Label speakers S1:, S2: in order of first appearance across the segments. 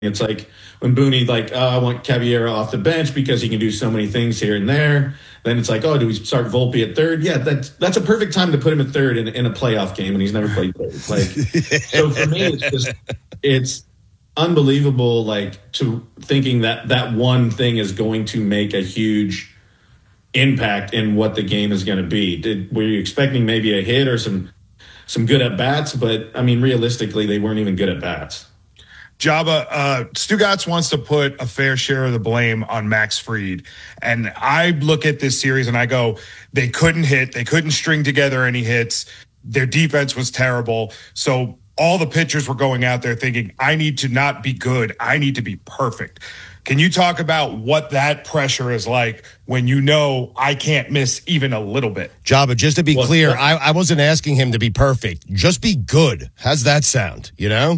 S1: It's like when Booney, like, I want Caballero off the bench because he can do so many things here and there. Then it's like, oh, do we start Volpe at third? Yeah, that's a perfect time to put him at third in a playoff game, and he's never played third. Like, so for me, it's unbelievable, like, to thinking that one thing is going to make a huge impact in what the game is going to be. Were you expecting maybe a hit or some good at bats? But I mean, realistically, they weren't even good at bats.
S2: Jabba, Stugotz wants to put a fair share of the blame on Max Fried. And I look at this series and I go, they couldn't hit. They couldn't string together any hits. Their defense was terrible. So all the pitchers were going out there thinking, I need to not be good. I need to be perfect. Can you talk about what that pressure is like when you know I can't miss even a little bit?
S3: Jabba, just to be clear, I wasn't asking him to be perfect. Just be good. How's that sound, you know?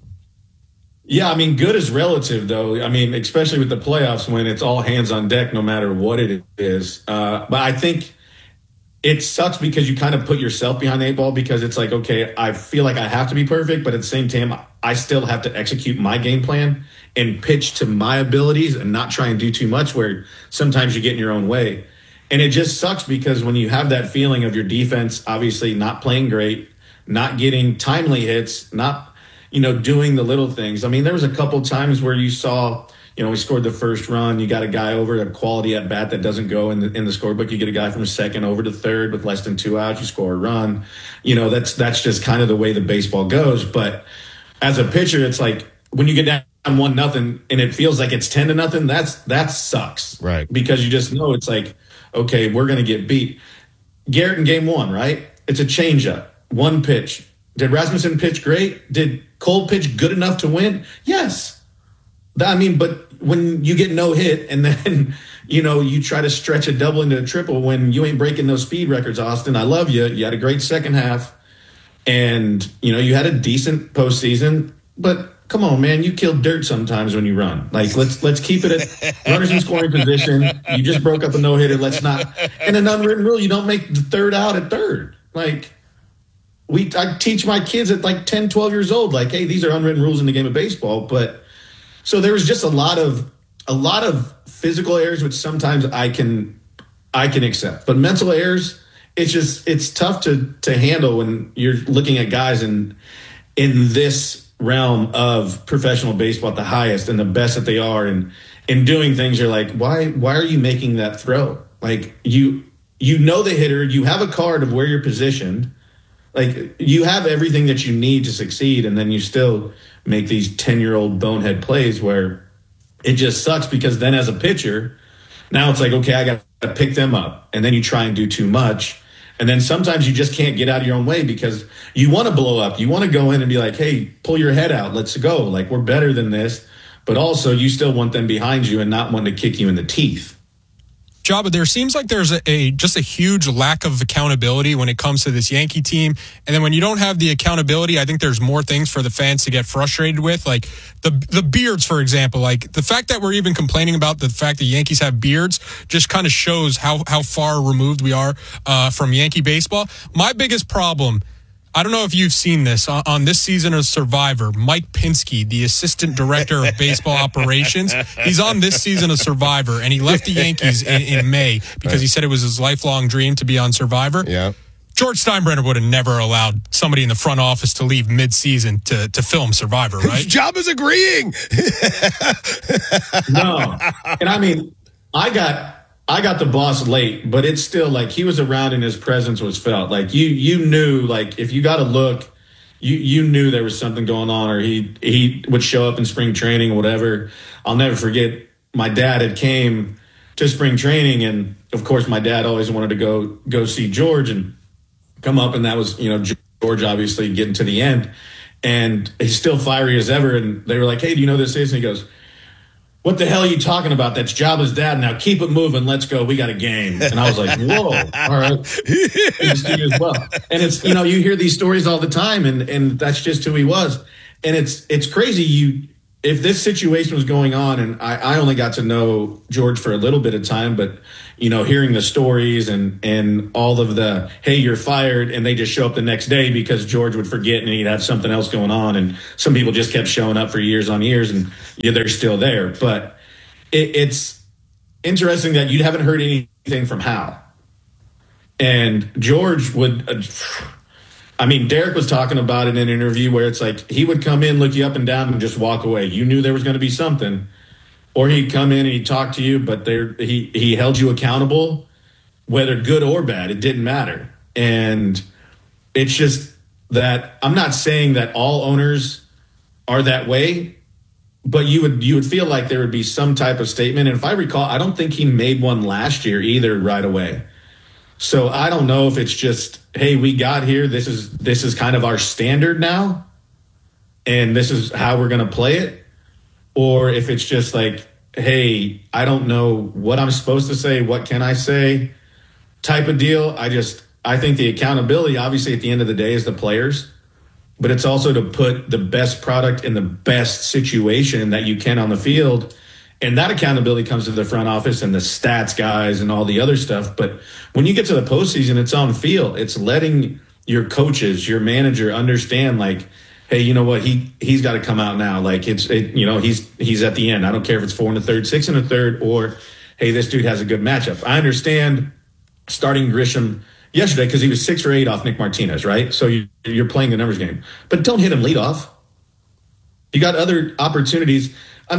S1: Yeah, I mean, good is relative, though. I mean, especially with the playoffs when it's all hands on deck, no matter what it is. But I think it sucks because you kind of put yourself behind the eight ball because it's like, okay, I feel like I have to be perfect, but at the same time, I still have to execute my game plan and pitch to my abilities and not try and do too much where sometimes you get in your own way. And it just sucks because when you have that feeling of your defense obviously not playing great, not getting timely hits, not doing the little things. I mean, there was a couple times where you saw, we scored the first run. You got a guy over a quality at bat that doesn't go in the scorebook. You get a guy from second over to third with less than 2 outs. You score a run. That's just kind of the way the baseball goes. But as a pitcher, it's like when you get down 1-0 and it feels like it's 10-0. That sucks,
S3: right?
S1: Because you just know it's like, okay, we're going to get beat. Garrett in game 1, right? It's a changeup, one pitch. Did Rasmussen pitch great? Did Cole pitch good enough to win? Yes. I mean, but when you get no hit and then, you try to stretch a double into a triple when you ain't breaking those speed records, Austin, I love you. You had a great second half and, you had a decent postseason, but come on, man, you kill dirt sometimes when you run. Like, let's keep it at runners in scoring position. You just broke up a no-hitter. Let's not. And an unwritten rule, you don't make the third out at third. Like, I teach my kids at like 10, 12 years old, like, hey, these are unwritten rules in the game of baseball. But so there was just a lot of physical errors, which sometimes I can accept. But mental errors, it's tough to handle when you're looking at guys in this realm of professional baseball at the highest and the best that they are and doing things. You're like, why are you making that throw? Like, you know the hitter, you have a card of where you're positioned. Like, you have everything that you need to succeed, and then you still make these 10-year-old bonehead plays where it just sucks because then as a pitcher, now it's like, okay, I got to pick them up, and then you try and do too much, and then sometimes you just can't get out of your own way because you want to blow up. You want to go in and be like, hey, pull your head out. Let's go. Like, we're better than this. But also you still want them behind you and not want to kick you in the teeth.
S4: Jabba, there seems like there's just a huge lack of accountability when it comes to this Yankee team. And then when you don't have the accountability, I think there's more things for the fans to get frustrated with. Like the beards, for example. Like the fact that we're even complaining about the fact that Yankees have beards just kind of shows how far removed we are from Yankee baseball. My biggest problem, I don't know if you've seen this on this season of Survivor. Mike Pinsky, the assistant director of baseball operations, he's on this season of Survivor, and he left the Yankees in May because he said it was his lifelong dream to be on Survivor.
S3: Yeah.
S4: George Steinbrenner would have never allowed somebody in the front office to leave mid-season to film Survivor, right?
S3: Jabba's agreeing.
S1: No. And I mean, I got the boss late, but it's still like he was around and his presence was felt. Like you knew, like if you got to look, you knew there was something going on, or he would show up in spring training or whatever. I'll never forget. My dad had came to spring training, and of course, my dad always wanted to go see George and come up, and that was George obviously getting to the end, and he's still fiery as ever. And they were like, "Hey, do you know who this is?" And he goes, "What the hell are you talking about? That's Jabba's dad. Now keep it moving. Let's go. We got a game." And I was like, whoa, all right. As well. And it's, you hear these stories all the time, and that's just who he was. And it's crazy. if this situation was going on, and I only got to know George for a little bit of time, but hearing the stories and all of the, hey, you're fired, and they just show up the next day because George would forget and he'd have something else going on, and some people just kept showing up for years on years, and they're still there. But it's interesting that you haven't heard anything from Hal. And George would, Derek was talking about it in an interview where it's like he would come in, look you up and down, and just walk away. You knew there was going to be something. Or he'd come in and he'd talk to you, but he held you accountable, whether good or bad. It didn't matter. And it's just that I'm not saying that all owners are that way, but you would feel like there would be some type of statement. And if I recall, I don't think he made one last year either right away. So I don't know if it's just, hey, we got here. This is kind of our standard now, and this is how we're going to play it. Or if it's just like, hey, I don't know what I'm supposed to say. What can I say? Type of deal. I think the accountability, obviously, at the end of the day, is the players, but it's also to put the best product in the best situation that you can on the field. And that accountability comes to the front office and the stats guys and all the other stuff. But when you get to the postseason, it's on field. It's letting your coaches, your manager understand, like, hey, you know what? He's got to come out now. Like he's at the end. I don't care if it's 4 1/3, 6 1/3, or hey, this dude has a good matchup. I understand starting Grisham yesterday because he was 6 for 8 off Nick Martinez, right? So you're playing the numbers game, but don't hit him lead off. You got other opportunities.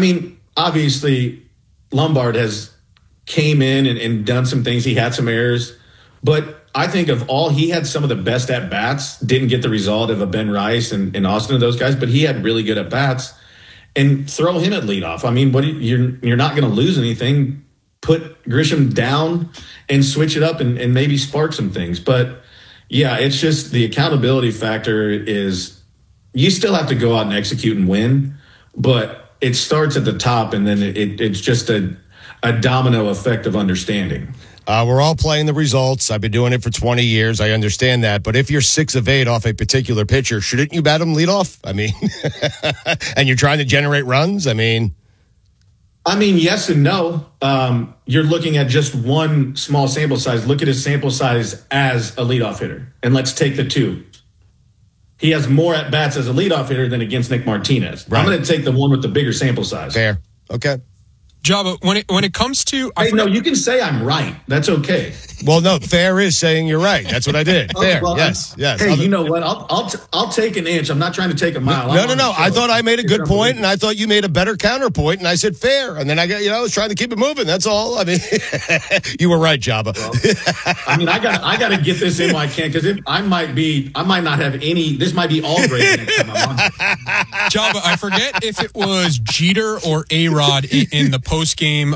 S1: Obviously, Lombard has came in and done some things. He had some errors, but I think of all, he had some of the best at bats. Didn't get the result of a Ben Rice and Austin of those guys, but he had really good at bats. And throw him at leadoff. You're not going to lose anything. Put Grisham down and switch it up and maybe spark some things. But yeah, it's just the accountability factor is you still have to go out and execute and win, but it starts at the top, and then it's just a domino effect of understanding.
S3: We're all playing the results. I've been doing it for 20 years. I understand that. But if you're 6 of 8 off a particular pitcher, shouldn't you bat him lead off? And you're trying to generate runs?
S1: Yes and no. You're looking at just one small sample size. Look at his sample size as a leadoff hitter. And let's take the 2. He has more at-bats as a leadoff hitter than against Nick Martinez. Right. I'm going to take the one with the bigger sample size.
S3: Fair. Okay.
S4: Jabba, when it comes to...
S1: no, you can say I'm right. That's okay.
S3: Well, no, fair is saying you're right. That's what I did. Fair, well, yes.
S1: Hey, you know what? I'll take an inch. I'm not trying to take a mile.
S3: No. I thought I made a good point, and I thought you made a better counterpoint, and I said fair. And then I was trying to keep it moving. That's all. You were right, Jabba.
S1: Well, I got to get this in while I can, because I might not have any. This might be all great next time I'm on.
S4: Jabba, I forget if it was Jeter or A-Rod in the post game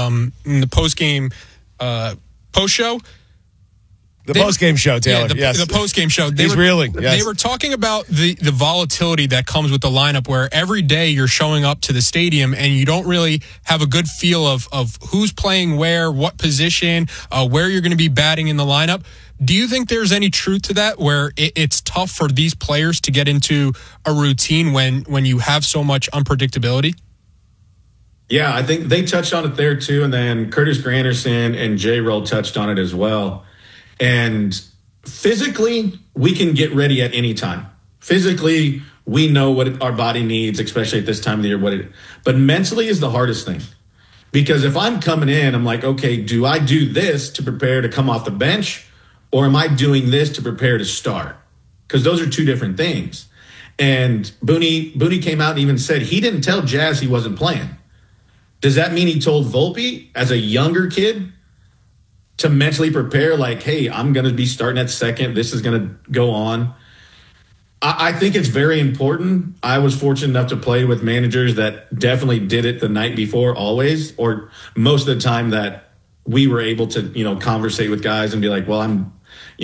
S4: post show.
S3: The post-game show, Taylor. Yes.
S4: The post-game show.
S3: He's reeling. Yes.
S4: They were talking about the volatility that comes with the lineup, where every day you're showing up to the stadium and you don't really have a good feel of who's playing where, what position, where you're going to be batting in the lineup. Do you think there's any truth to that, where it's tough for these players to get into a routine when you have so much unpredictability?
S1: Yeah, I think they touched on it there too, and then Curtis Granderson and J-Roll touched on it as well. And physically, we can get ready at any time. Physically, we know what our body needs, especially at this time of the year. But mentally is the hardest thing. Because if I'm coming in, I'm like, okay, do I do this to prepare to come off the bench, or am I doing this to prepare to start? Because those are two different things. And Booney came out and even said he didn't tell Jazz he wasn't playing. Does that mean he told Volpe as a younger kid to mentally prepare, like, hey, I'm going to be starting at second. This is going to go on. I think it's very important. I was fortunate enough to play with managers that definitely did it the night before, always, or most of the time, that we were able to, conversate with guys and be like, well, I'm